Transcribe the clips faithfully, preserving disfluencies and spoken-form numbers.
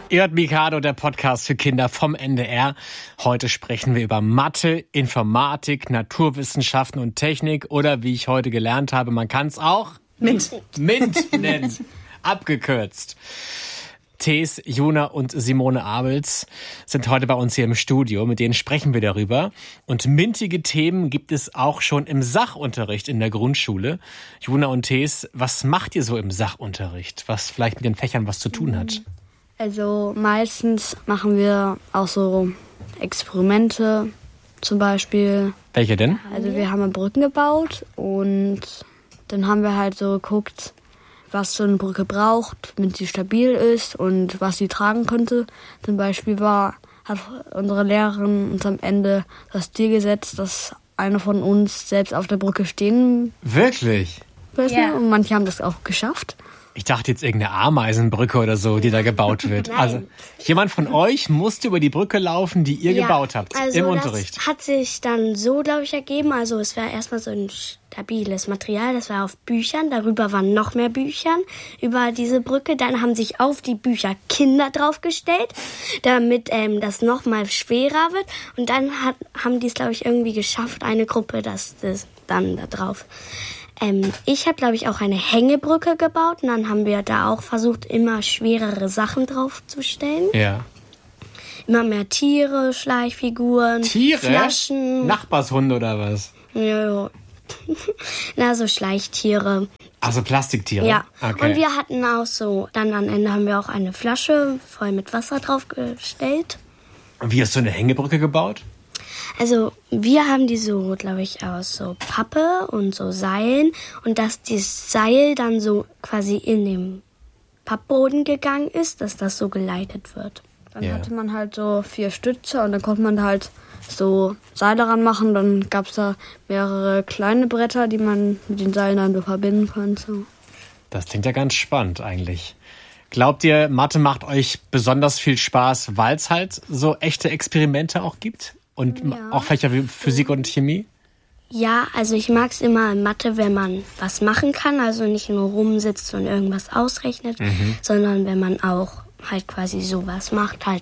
Ihr hört Mikado, der Podcast für Kinder vom N D R. Heute sprechen wir über Mathe, Informatik, Naturwissenschaften und Technik oder wie ich heute gelernt habe, man kann es auch MINT, MINT nennen, abgekürzt. Thees, Juna und Simone Abels sind heute bei uns hier im Studio. Mit denen sprechen wir darüber. Und mintige Themen gibt es auch schon im Sachunterricht in der Grundschule. Juna und Thees, was macht ihr so im Sachunterricht, was vielleicht mit den Fächern was zu tun hat? Also meistens machen wir auch so Experimente zum Beispiel. Welche denn? Also wir haben Brücken gebaut und dann haben wir halt so geguckt, was so eine Brücke braucht, damit sie stabil ist und was sie tragen könnte. Zum Beispiel war, hat unsere Lehrerin uns am Ende das Ziel gesetzt, dass einer von uns selbst auf der Brücke stehen Wirklich? müssen. Yeah. Und manche haben das auch geschafft. Ich dachte jetzt irgendeine Ameisenbrücke oder so, die da gebaut wird. Also jemand von euch musste über die Brücke laufen, die ihr ja, gebaut habt also im Unterricht. Das hat sich dann so, glaube ich, ergeben. Also es war erstmal so ein stabiles Material, das war auf Büchern. Darüber waren noch mehr Büchern über diese Brücke. Dann haben sich auf die Bücher Kinder draufgestellt, damit ähm, das noch mal schwerer wird. Und dann hat, haben die es, glaube ich, irgendwie geschafft, eine Gruppe, das, das dann da drauf. Ähm, ich habe, glaube ich, auch eine Hängebrücke gebaut und dann haben wir da auch versucht, immer schwerere Sachen draufzustellen. Ja. Immer mehr Tiere, Schleichfiguren, Tiere? Flaschen. Nachbarshunde oder was? Ja, ja. Na, so Schleichtiere. Also Plastiktiere? Ja. Okay. Und wir hatten auch so, dann am Ende haben wir auch eine Flasche voll mit Wasser draufgestellt. Und wie hast du eine Hängebrücke gebaut? Also wir haben die so, glaube ich, aus so Pappe und so Seilen und dass das Seil dann so quasi in den Pappboden gegangen ist, dass das so geleitet wird. Dann yeah. hatte man halt so vier Stütze und dann konnte man halt so Seile ranmachen. Dann gab es da mehrere kleine Bretter, die man mit den Seilen dann so verbinden konnte. Das klingt ja ganz spannend eigentlich. Glaubt ihr, Mathe macht euch besonders viel Spaß, weil es halt so echte Experimente auch gibt? Und ja. auch Fächer wie Physik und Chemie? Ja, also ich mag es immer in Mathe, wenn man was machen kann. Also nicht nur rumsitzt und irgendwas ausrechnet, mhm. sondern wenn man auch halt quasi sowas macht. Halt.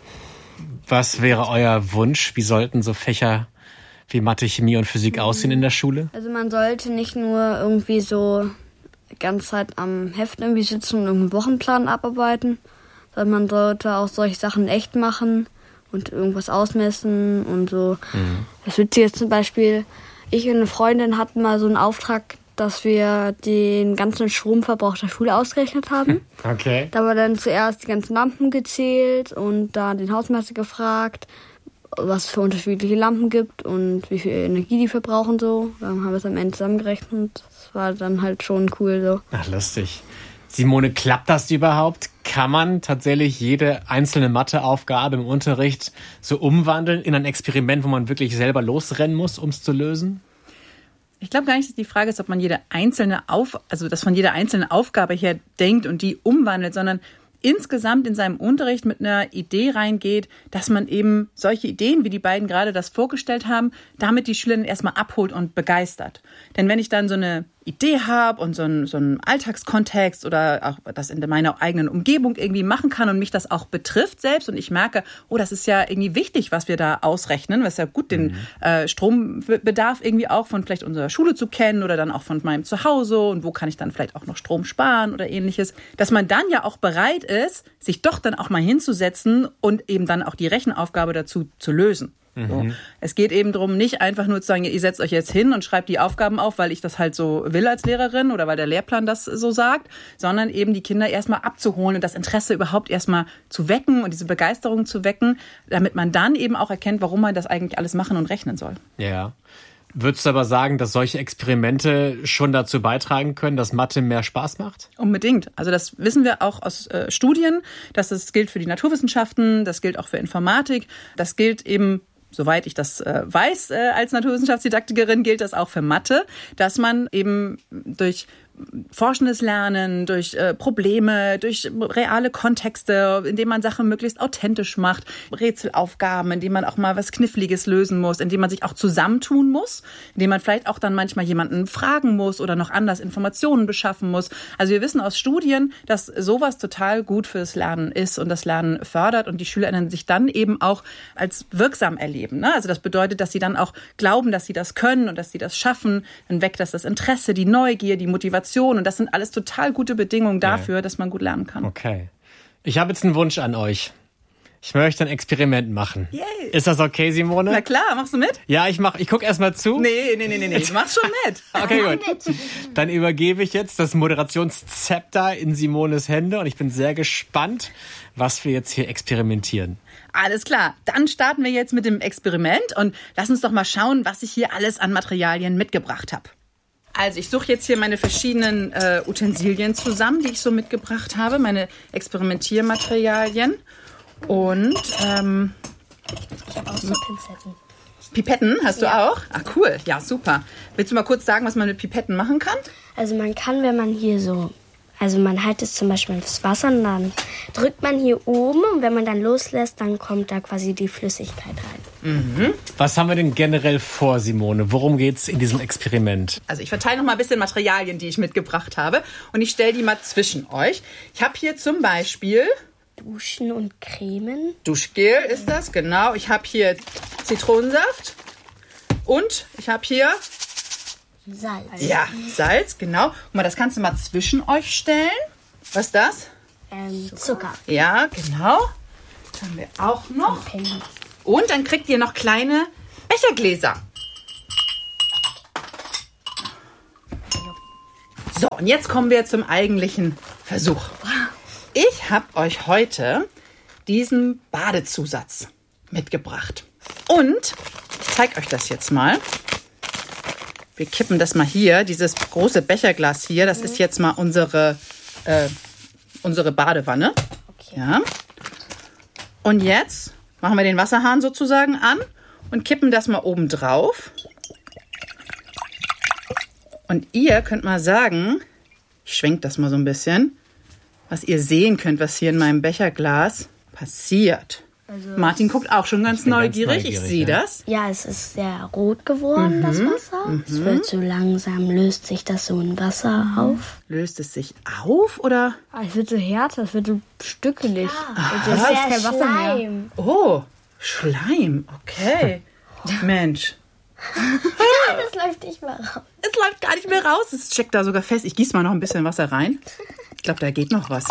Was wäre euer Wunsch? Wie sollten so Fächer wie Mathe, Chemie und Physik mhm. aussehen in der Schule? Also man sollte nicht nur irgendwie so die ganze Zeit am Heft irgendwie sitzen und einen Wochenplan abarbeiten, sondern man sollte auch solche Sachen echt machen. Und irgendwas ausmessen und so. Mhm. Das Witzige ist zum Beispiel, ich und eine Freundin hatten mal so einen Auftrag, dass wir den ganzen Stromverbrauch der Schule ausgerechnet haben. Okay. Da haben wir dann zuerst die ganzen Lampen gezählt und da den Hausmeister gefragt, was es für unterschiedliche Lampen gibt und wie viel Energie die verbrauchen so. Dann haben wir es am Ende zusammengerechnet. Das war dann halt schon cool so. Ach, lustig. Simone, klappt das überhaupt? Kann man tatsächlich jede einzelne Matheaufgabe im Unterricht so umwandeln in ein Experiment, wo man wirklich selber losrennen muss, um es zu lösen? Ich glaube gar nicht, dass die Frage ist, ob man jede einzelne Auf, also dass von jeder einzelnen Aufgabe her denkt und die umwandelt, sondern insgesamt in seinem Unterricht mit einer Idee reingeht, dass man eben solche Ideen, wie die beiden gerade das vorgestellt haben, damit die Schülerinnen erstmal abholt und begeistert. Denn wenn ich dann so eine Idee habe und so einen, so einen Alltagskontext oder auch das in meiner eigenen Umgebung irgendwie machen kann und mich das auch betrifft selbst und ich merke, oh, das ist ja irgendwie wichtig, was wir da ausrechnen, was ja gut den mhm. äh, Strombedarf irgendwie auch von vielleicht unserer Schule zu kennen oder dann auch von meinem Zuhause und wo kann ich dann vielleicht auch noch Strom sparen oder ähnliches, dass man dann ja auch bereit ist, sich doch dann auch mal hinzusetzen und eben dann auch die Rechenaufgabe dazu zu lösen. So. Mhm. Es geht eben darum, nicht einfach nur zu sagen, ihr setzt euch jetzt hin und schreibt die Aufgaben auf, weil ich das halt so will als Lehrerin oder weil der Lehrplan das so sagt, sondern eben die Kinder erstmal abzuholen und das Interesse überhaupt erstmal zu wecken und diese Begeisterung zu wecken, damit man dann eben auch erkennt, warum man das eigentlich alles machen und rechnen soll. Ja. Würdest du aber sagen, dass solche Experimente schon dazu beitragen können, dass Mathe mehr Spaß macht? Unbedingt. Also das wissen wir auch aus äh, Studien, dass das gilt für die Naturwissenschaften, das gilt auch für Informatik, das gilt eben, soweit ich das äh, weiß, äh, als Naturwissenschaftsdidaktikerin gilt das auch für Mathe, dass man eben durch forschendes Lernen, durch äh, Probleme, durch reale Kontexte, indem man Sachen möglichst authentisch macht, Rätselaufgaben, indem man auch mal was Kniffliges lösen muss, indem man sich auch zusammentun muss, indem man vielleicht auch dann manchmal jemanden fragen muss oder noch anders Informationen beschaffen muss. Also wir wissen aus Studien, dass sowas total gut fürs Lernen ist und das Lernen fördert und die SchülerInnen sich dann eben auch als wirksam erleben. Ne? Also das bedeutet, dass sie dann auch glauben, dass sie das können und dass sie das schaffen. Dann weckt das das Interesse, die Neugier, die Motivation und das sind alles total gute Bedingungen dafür, ja. dass man gut lernen kann. Okay. Ich habe jetzt einen Wunsch an euch. Ich möchte ein Experiment machen. Yay. Ist das okay, Simone? Na klar, machst du mit? Ja, ich mach, ich guck erst mal zu. Nee, nee, nee, nee, nee. Du machst schon mit. Okay, gut. Dann übergebe ich jetzt das Moderationszepter in Simones Hände und ich bin sehr gespannt, was wir jetzt hier experimentieren. Alles klar, dann starten wir jetzt mit dem Experiment und lass uns doch mal schauen, was ich hier alles an Materialien mitgebracht habe. Also ich suche jetzt hier meine verschiedenen äh, Utensilien zusammen, die ich so mitgebracht habe, meine Experimentiermaterialien. Und ähm, ich habe auch so Pinzetten. Pipetten hast du ja. auch? Ah, cool. Ja, super. Willst du mal kurz sagen, was man mit Pipetten machen kann? Also man kann, wenn man hier so, also man hält es zum Beispiel ins Wasser und dann drückt man hier oben und wenn man dann loslässt, dann kommt da quasi die Flüssigkeit rein. Mhm. Was haben wir denn generell vor, Simone? Worum geht's in diesem Experiment? Also ich verteile noch mal ein bisschen Materialien, die ich mitgebracht habe und ich stelle die mal zwischen euch. Ich habe hier zum Beispiel Duschen und Cremen. Duschgel ist das, genau. Ich habe hier Zitronensaft und ich habe hier Salz. Ja, Salz, genau. Guck mal, das kannst du mal zwischen euch stellen. Was ist das? Ähm, Zucker. Ja, genau. Das haben wir auch noch. Und dann kriegt ihr noch kleine Bechergläser. So, und jetzt kommen wir zum eigentlichen Versuch. Ich habe euch heute diesen Badezusatz mitgebracht. Und ich zeige euch das jetzt mal. Wir kippen das mal hier, dieses große Becherglas hier. Das ist jetzt mal unsere, äh, unsere Badewanne. Okay. Ja. Und jetzt machen wir den Wasserhahn sozusagen an und kippen das mal oben drauf. Und ihr könnt mal sagen, ich schwenke das mal so ein bisschen, was ihr sehen könnt, was hier in meinem Becherglas passiert. Also Martin guckt auch schon ganz neugierig. ganz neugierig. Ich sehe ja. das. Ja, es ist sehr rot geworden, Mhm. das Wasser. Mhm. Es wird so langsam, löst sich das so in Wasser Mhm. auf. Löst es sich auf oder? Ah, es wird so härter, es wird so stückelig. Ja, Das ist kein Wasser mehr. Schleim. Oh, Schleim. Okay. Mensch. Das läuft nicht mehr raus. Es läuft gar nicht mehr raus. Es steckt da sogar fest. Ich gieße mal noch ein bisschen Wasser rein. Ich glaube, da geht noch was.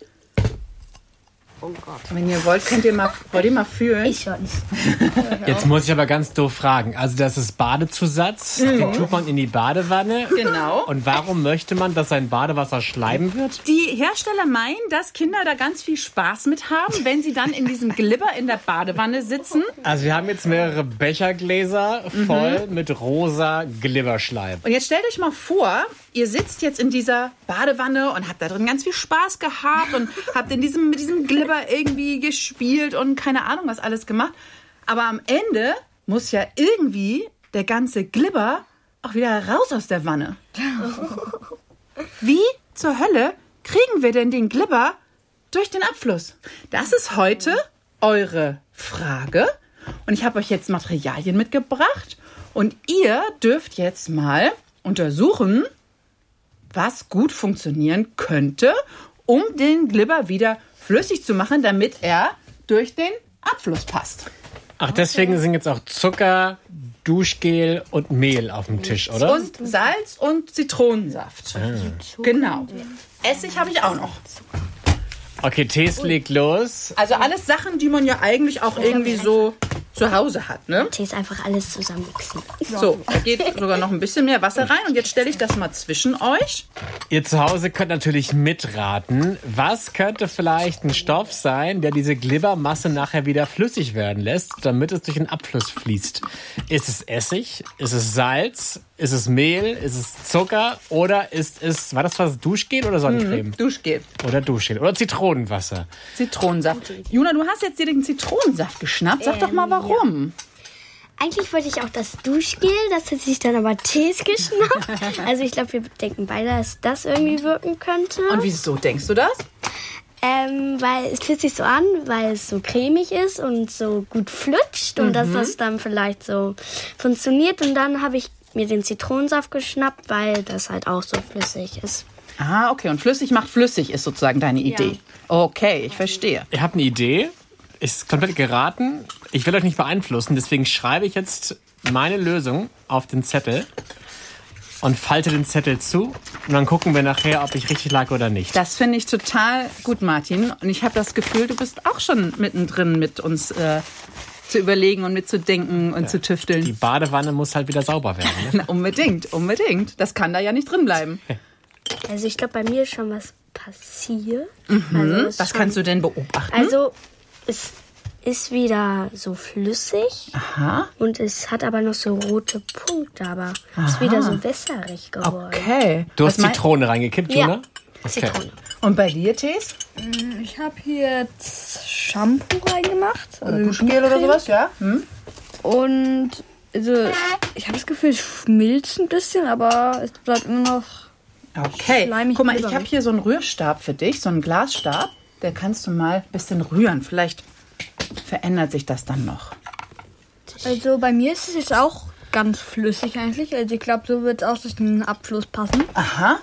Oh Gott. Wenn ihr wollt, könnt ihr mal, wollt ihr mal fühlen? Ich schon. Jetzt muss ich aber ganz doof fragen. Also das ist Badezusatz, den tut man in die Badewanne. Genau. Und warum möchte man, dass sein Badewasser schleim wird? Die Hersteller meinen, dass Kinder da ganz viel Spaß mit haben, wenn sie dann in diesem Glibber in der Badewanne sitzen. Also wir haben jetzt mehrere Bechergläser voll mit rosa Glibberschleim. Und jetzt stellt euch mal vor, ihr sitzt jetzt in dieser Badewanne und habt da drin ganz viel Spaß gehabt und habt in diesem, mit diesem Glibber irgendwie gespielt und keine Ahnung was alles gemacht. Aber am Ende muss ja irgendwie der ganze Glibber auch wieder raus aus der Wanne. Wie zur Hölle kriegen wir denn den Glibber durch den Abfluss? Das ist heute eure Frage. Und ich habe euch jetzt Materialien mitgebracht. Und ihr dürft jetzt mal untersuchen, was gut funktionieren könnte, um den Glibber wieder flüssig zu machen, damit er durch den Abfluss passt. Ach, deswegen sind jetzt auch Zucker, Duschgel und Mehl auf dem Tisch, oder? Und Salz und Zitronensaft. Genau. Essig habe ich auch noch. Okay, Tees legt los. Also alles Sachen, die man ja eigentlich auch irgendwie so zu Hause hat, ne? Tee ist einfach alles zusammen mixen. So, da geht sogar noch ein bisschen mehr Wasser rein. Und jetzt stelle ich das mal zwischen euch. Ihr zu Hause könnt natürlich mitraten. Was könnte vielleicht ein Stoff sein, der diese Glibbermasse nachher wieder flüssig werden lässt, damit es durch den Abfluss fließt? Ist es Essig? Ist es Salz? Ist es Mehl? Ist es Zucker? Oder ist es, war das was, Duschgel oder Sonnencreme? Mhm, Duschgel. Oder Duschgel. Oder Zitronenwasser. Zitronensaft. Juna, du hast jetzt dir den Zitronensaft geschnappt. Sag doch mal, warum. Eigentlich wollte ich auch das Duschgel, das hat sich dann aber Tees geschnappt. Also ich glaube, wir denken beide, dass das irgendwie wirken könnte. Und wieso denkst du das? Ähm, weil es fühlt sich so an, weil es so cremig ist und so gut flutscht und mhm. dass das dann vielleicht so funktioniert. Und dann habe ich mir den Zitronensaft geschnappt, weil das halt auch so flüssig ist. Ah, okay. Und flüssig macht flüssig ist sozusagen deine Idee. Ja. Okay, ich verstehe. Ihr habt eine Idee, ist komplett geraten. Ich will euch nicht beeinflussen, deswegen schreibe ich jetzt meine Lösung auf den Zettel. Und falte den Zettel zu und dann gucken wir nachher, ob ich richtig lag oder nicht. Das finde ich total gut, Martin. Und ich habe das Gefühl, du bist auch schon mittendrin mit uns äh, zu überlegen und mitzudenken und ja. zu tüfteln. Die Badewanne muss halt wieder sauber werden. Ne? Na, unbedingt, unbedingt. Das kann da ja nicht drin bleiben. Also ich glaube, bei mir ist schon was passiert. Mhm. Also was schon, kannst du denn beobachten? Also es ist wieder so flüssig. Aha. Und es hat aber noch so rote Punkte, aber es ist wieder so wässerig geworden. Okay. Du hast Zitrone reingekippt, ja. Juna? Okay. Zitrone. Und bei dir, Tees? Ich habe hier jetzt Shampoo reingemacht. Also Duschgel oder sowas, ja? Hm? Und also ich habe das Gefühl, es schmilzt ein bisschen, aber es bleibt immer noch okay. schleimig. Guck mal, ich habe hier so einen Rührstab für dich, so einen Glasstab. Der kannst du mal ein bisschen rühren. Vielleicht verändert sich das dann noch. Also bei mir ist es jetzt auch ganz flüssig eigentlich. Also ich glaube, so wird es auch durch den Abfluss passen. Aha.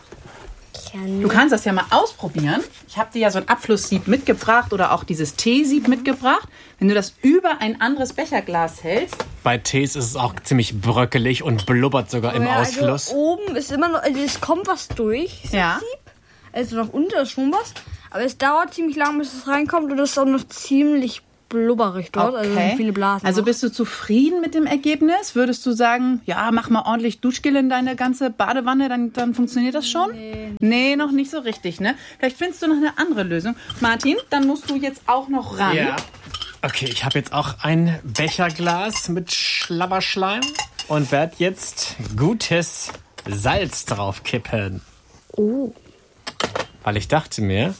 Du kannst das ja mal ausprobieren. Ich habe dir ja so ein Abflusssieb mitgebracht oder auch dieses Teesieb mitgebracht. Wenn du das über ein anderes Becherglas hältst. Bei Tees ist es auch ziemlich bröckelig und blubbert sogar im ja, Ausfluss. Also oben ist immer noch, also es kommt was durch. Ja. Sieb. Also nach unten ist schon was. Aber es dauert ziemlich lang, bis es reinkommt und es ist auch noch ziemlich blubberig dort, okay. also viele Blasen. Also noch. Bist du zufrieden mit dem Ergebnis? Würdest du sagen, ja, mach mal ordentlich Duschgel in deine ganze Badewanne, dann, dann funktioniert das schon? Nee. Nee, noch nicht so richtig, ne? Vielleicht findest du noch eine andere Lösung. Martin, dann musst du jetzt auch noch ran. Ja. Okay, ich habe jetzt auch ein Becherglas mit Schlabberschleim und werde jetzt gutes Salz drauf kippen. Oh. Weil ich dachte mir,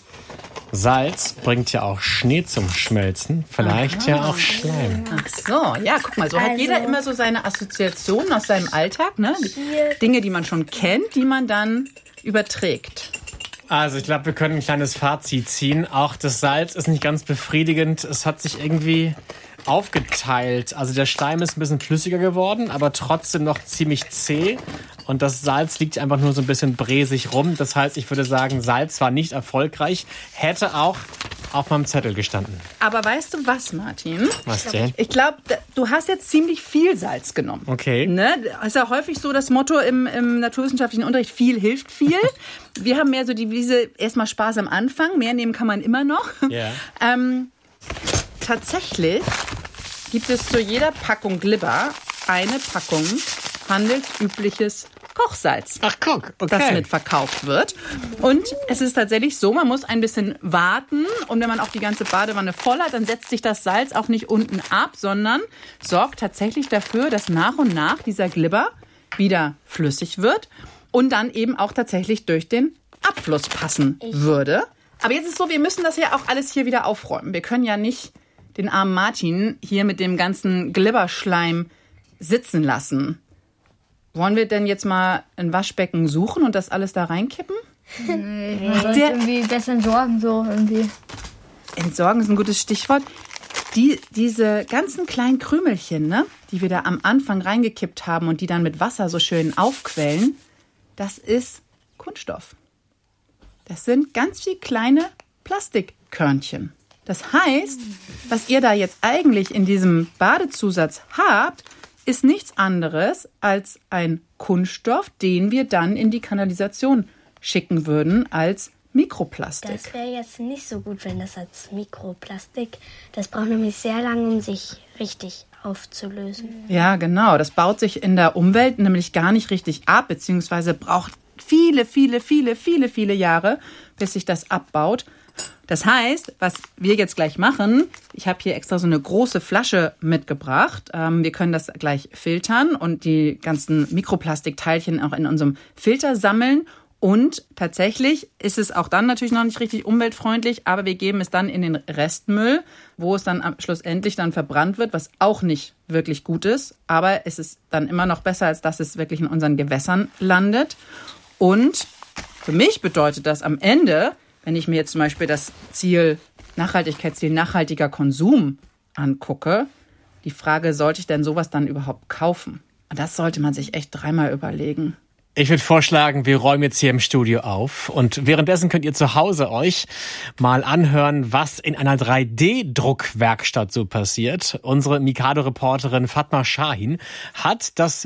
Salz bringt ja auch Schnee zum Schmelzen, vielleicht Aha. ja auch Schleim. Ach so, ja, guck mal, so also, hat jeder immer so seine Assoziationen aus seinem Alltag, ne? Dinge, die man schon kennt, die man dann überträgt. Also ich glaube, wir können ein kleines Fazit ziehen. Auch das Salz ist nicht ganz befriedigend. Es hat sich irgendwie aufgeteilt. Also der Schleim ist ein bisschen flüssiger geworden, aber trotzdem noch ziemlich zäh. Und das Salz liegt einfach nur so ein bisschen bresig rum. Das heißt, ich würde sagen, Salz war nicht erfolgreich. Hätte auch auf meinem Zettel gestanden. Aber weißt du was, Martin? Was denn? Ich glaube, du hast jetzt ziemlich viel Salz genommen. Okay. Ne? Das ist ja häufig so das Motto im, im naturwissenschaftlichen Unterricht, viel hilft viel. Wir haben mehr so die Devise, erstmal Spaß am Anfang, mehr nehmen kann man immer noch. Ja. Ähm, tatsächlich gibt es zu jeder Packung Glibber eine Packung handelsübliches Kochsalz, Ach, guck, okay. das mitverkauft wird. Und es ist tatsächlich so, man muss ein bisschen warten. Und wenn man auch die ganze Badewanne voll hat, dann setzt sich das Salz auch nicht unten ab, sondern sorgt tatsächlich dafür, dass nach und nach dieser Glibber wieder flüssig wird und dann eben auch tatsächlich durch den Abfluss passen würde. Aber jetzt ist es so, wir müssen das ja auch alles hier wieder aufräumen. Wir können ja nicht den armen Martin hier mit dem ganzen Glibberschleim sitzen lassen. Wollen wir denn jetzt mal ein Waschbecken suchen und das alles da reinkippen? Nee, man sollte irgendwie besser entsorgen, so irgendwie. Entsorgen ist ein gutes Stichwort. Die, diese ganzen kleinen Krümelchen, ne, die wir da am Anfang reingekippt haben und die dann mit Wasser so schön aufquellen, das ist Kunststoff. Das sind ganz viele kleine Plastikkörnchen. Das heißt, was ihr da jetzt eigentlich in diesem Badezusatz habt, ist nichts anderes als ein Kunststoff, den wir dann in die Kanalisation schicken würden als Mikroplastik. Das wäre jetzt nicht so gut, wenn das als Mikroplastik, das braucht nämlich sehr lange, um sich richtig aufzulösen. Ja, genau. Das baut sich in der Umwelt nämlich gar nicht richtig ab, beziehungsweise braucht viele, viele, viele, viele, viele Jahre, bis sich das abbaut. Das heißt, was wir jetzt gleich machen, ich habe hier extra so eine große Flasche mitgebracht. Ähm, wir können das gleich filtern und die ganzen Mikroplastikteilchen auch in unserem Filter sammeln Und tatsächlich ist es auch dann natürlich noch nicht richtig umweltfreundlich, aber wir geben es dann in den Restmüll, wo es dann schlussendlich dann verbrannt wird, was auch nicht wirklich gut ist. Aber es ist dann immer noch besser, als dass es wirklich in unseren Gewässern landet. Und für mich bedeutet das am Ende, wenn ich mir jetzt zum Beispiel das Ziel, Nachhaltigkeitsziel nachhaltiger Konsum angucke, die Frage, sollte ich denn sowas dann überhaupt kaufen? Und das sollte man sich echt dreimal überlegen. Ich würde vorschlagen, wir räumen jetzt hier im Studio auf und währenddessen könnt ihr zu Hause euch mal anhören, was in einer drei D Druckwerkstatt so passiert. Unsere Mikado-Reporterin Fatma Shahin hat das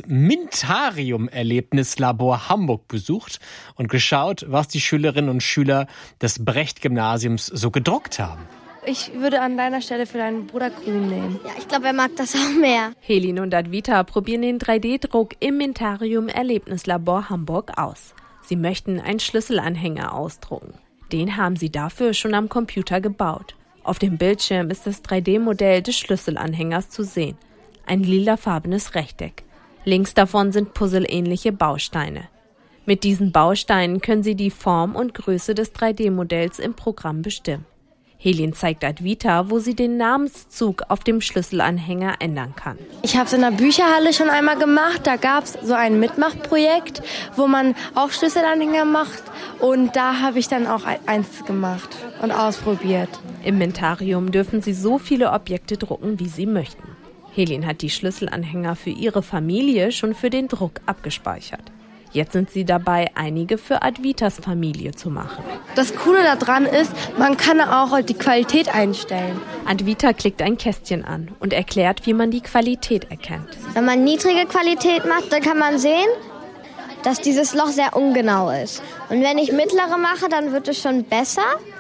Mintarium-Erlebnislabor Hamburg besucht und geschaut, was die Schülerinnen und Schüler des Brecht-Gymnasiums so gedruckt haben. Ich würde an deiner Stelle für deinen Bruder grün nehmen. Ja, ich glaube, er mag das auch mehr. Helin und Advita probieren den drei D Druck im Mintarium-Erlebnislabor Hamburg aus. Sie möchten einen Schlüsselanhänger ausdrucken. Den haben sie dafür schon am Computer gebaut. Auf dem Bildschirm ist das drei D Modell des Schlüsselanhängers zu sehen. Ein lilafarbenes Rechteck. Links davon sind puzzelähnliche Bausteine. Mit diesen Bausteinen können sie die Form und Größe des drei D Modells im Programm bestimmen. Helin zeigt Advita, wo sie den Namenszug auf dem Schlüsselanhänger ändern kann. Ich habe es in der Bücherhalle schon einmal gemacht. Da gab es so ein Mitmachprojekt, wo man auch Schlüsselanhänger macht. Und da habe ich dann auch eins gemacht und ausprobiert. Im Mintarium dürfen sie so viele Objekte drucken, wie sie möchten. Helin hat die Schlüsselanhänger für ihre Familie schon für den Druck abgespeichert. Jetzt sind sie dabei, einige für Advitas Familie zu machen. Das Coole daran ist, man kann auch die Qualität einstellen. Advita klickt ein Kästchen an und erklärt, wie man die Qualität erkennt. Wenn man niedrige Qualität macht, dann kann man sehen, dass dieses Loch sehr ungenau ist. Und wenn ich mittlere mache, dann wird es schon besser.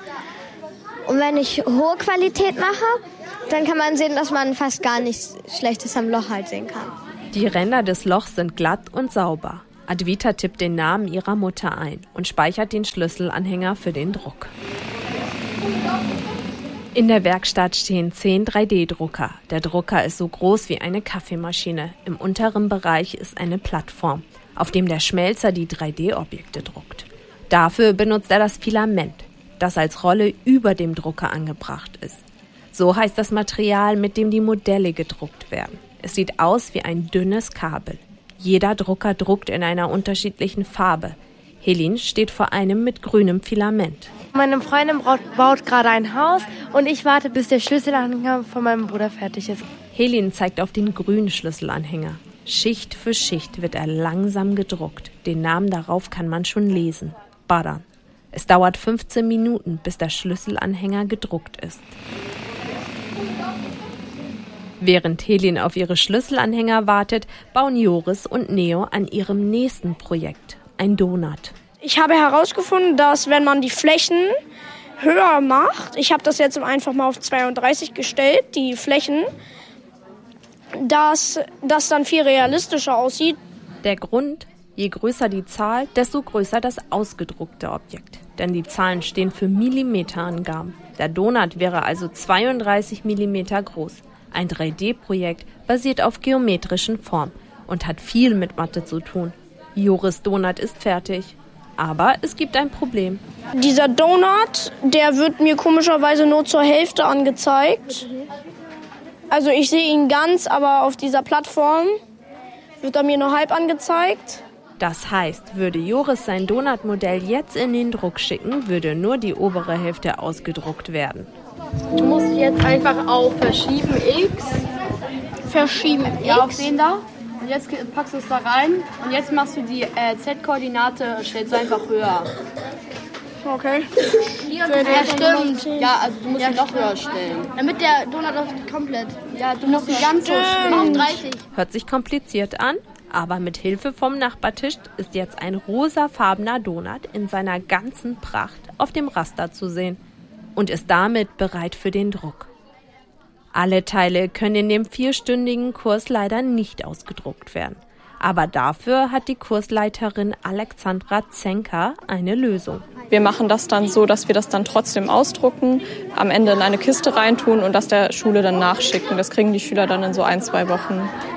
Und wenn ich hohe Qualität mache, dann kann man sehen, dass man fast gar nichts Schlechtes am Loch halt sehen kann. Die Ränder des Lochs sind glatt und sauber. Advita tippt den Namen ihrer Mutter ein und speichert den Schlüsselanhänger für den Druck. In der Werkstatt stehen zehn drei D Drucker. Der Drucker ist so groß wie eine Kaffeemaschine. Im unteren Bereich ist eine Plattform, auf dem der Schmelzer die drei D Objekte druckt. Dafür benutzt er das Filament, das als Rolle über dem Drucker angebracht ist. So heißt das Material, mit dem die Modelle gedruckt werden. Es sieht aus wie ein dünnes Kabel. Jeder Drucker druckt in einer unterschiedlichen Farbe. Helin steht vor einem mit grünem Filament. Meine Freundin baut gerade ein Haus und ich warte, bis der Schlüsselanhänger von meinem Bruder fertig ist. Helin zeigt auf den grünen Schlüsselanhänger. Schicht für Schicht wird er langsam gedruckt. Den Namen darauf kann man schon lesen. Baran. Es dauert fünfzehn Minuten, bis der Schlüsselanhänger gedruckt ist. Während Helin auf ihre Schlüsselanhänger wartet, bauen Joris und Neo an ihrem nächsten Projekt, ein Donut. Ich habe herausgefunden, dass wenn man die Flächen höher macht, ich habe das jetzt einfach mal auf zweiunddreißig gestellt, die Flächen, dass das dann viel realistischer aussieht. Der Grund, je größer die Zahl, desto größer das ausgedruckte Objekt. Denn die Zahlen stehen für Millimeterangaben. Der Donut wäre also zweiunddreißig Millimeter groß. Ein drei D Projekt basiert auf geometrischen Formen und hat viel mit Mathe zu tun. Joris Donut ist fertig. Aber es gibt ein Problem. Dieser Donut, der wird mir komischerweise nur zur Hälfte angezeigt. Also ich sehe ihn ganz, aber auf dieser Plattform wird er mir nur halb angezeigt. Das heißt, würde Joris sein Donut-Modell jetzt in den Druck schicken, würde nur die obere Hälfte ausgedruckt werden. Du musst jetzt einfach auf Verschieben X. Verschieben X? Ja, auf den da. Und jetzt packst du es da rein. Und jetzt machst du die äh, Z-Koordinate, stellst du einfach höher. Okay. Hier, ja, stimmt. Ja, also du musst ja, ihn noch höher stellen. Damit der Donut auch komplett. Ja, du musst die ganz hoch stellen. Mach auf dreißig. Hört sich kompliziert an, aber mit Hilfe vom Nachbartisch ist jetzt ein rosafarbener Donut in seiner ganzen Pracht auf dem Raster zu sehen und ist damit bereit für den Druck. Alle Teile können in dem vierstündigen Kurs leider nicht ausgedruckt werden. Aber dafür hat die Kursleiterin Alexandra Zenker eine Lösung. Wir machen das dann so, dass wir das dann trotzdem ausdrucken, am Ende in eine Kiste reintun und das der Schule dann nachschicken. Das kriegen die Schüler dann in so ein, zwei Wochen.